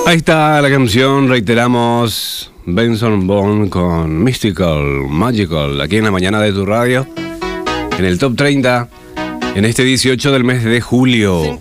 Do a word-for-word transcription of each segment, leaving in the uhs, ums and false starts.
Ahí está la canción, reiteramos, Benson Bourne con Mystical, Magical, aquí en la mañana de tu radio, en el Top treinta, en este dieciocho del mes de julio.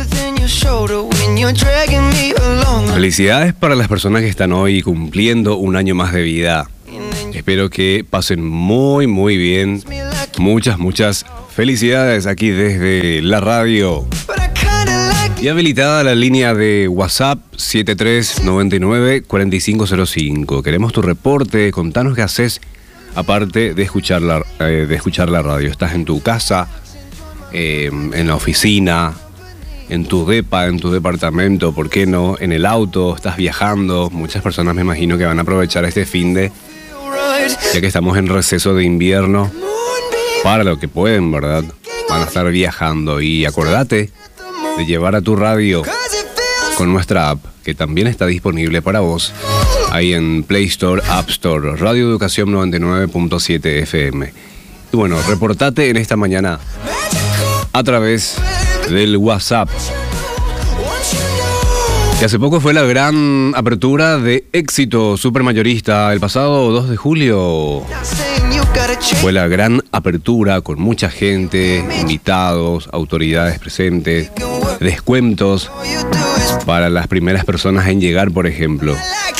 Felicidades para las personas que están hoy cumpliendo un año más de vida. Espero que pasen muy, muy bien. Muchas, muchas felicidades aquí desde la radio. Y habilitada la línea de WhatsApp siete tres nueve nueve cuatro cinco cero cinco. Queremos tu reporte, contanos qué haces aparte de escuchar la, eh, de escuchar la radio. Estás en tu casa, eh, en la oficina, en tu depa, en tu departamento, ¿por qué no? En el auto, estás viajando. Muchas personas me imagino que van a aprovechar este finde, ya que estamos en receso de invierno, para lo que pueden, ¿verdad? Van a estar viajando y acordate de llevar a tu radio con nuestra app, que también está disponible para vos ahí en Play Store, App Store, Radio Educación noventa y nueve punto siete F M. Y bueno, reportate en esta mañana a través del WhatsApp, que hace poco fue la gran apertura de Éxito Supermayorista. El pasado dos de julio fue la gran apertura con mucha gente, invitados, autoridades presentes, descuentos para las primeras personas en llegar, por ejemplo.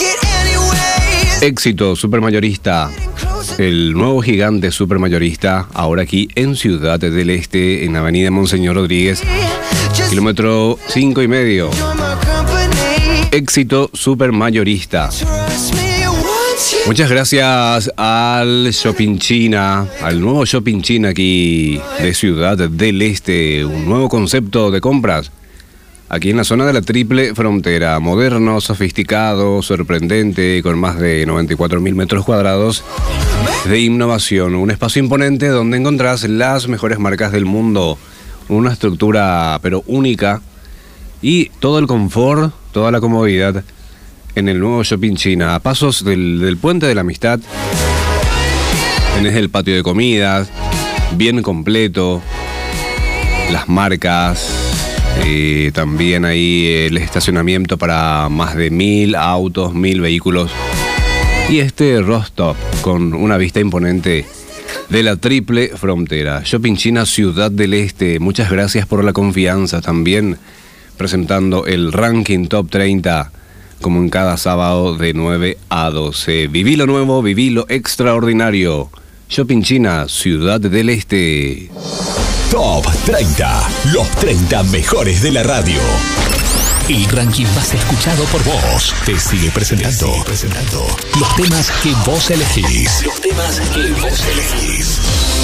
Éxito Supermayorista, el nuevo gigante supermayorista, ahora aquí en Ciudad del Este, en Avenida Monseñor Rodríguez, kilómetro cinco y medio. Éxito Supermayorista. Muchas gracias al Shopping China, al nuevo Shopping China aquí de Ciudad del Este, un nuevo concepto de compras aquí en la zona de la Triple Frontera, moderno, sofisticado, sorprendente, con más de noventa y cuatro mil metros cuadrados de innovación, un espacio imponente donde encontrás las mejores marcas del mundo, una estructura pero única y todo el confort, toda la comodidad en el nuevo Shopping China, a pasos del, del Puente de la Amistad. Tenés el patio de comidas, bien completo, las marcas, eh, también ahí el estacionamiento para más de mil autos, mil vehículos. Y este rooftop con una vista imponente de la Triple Frontera. Shopping China Ciudad del Este, muchas gracias por la confianza. También presentando el ranking Top treinta, como en cada sábado de nueve a doce. Viví lo nuevo, viví lo extraordinario. Shopping China, Ciudad del Este. Top treinta, los treinta mejores de la radio. El ranking más escuchado por vos te sigue presentando, te sigue presentando los temas que vos elegís. Los temas que vos elegís.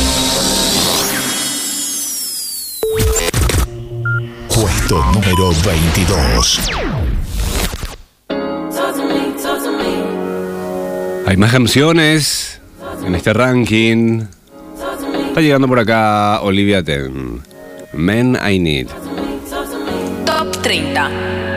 Puesto número veintidós. Hay más canciones en este ranking. Está llegando por acá Olivia Ten, Men I Need. Top treinta.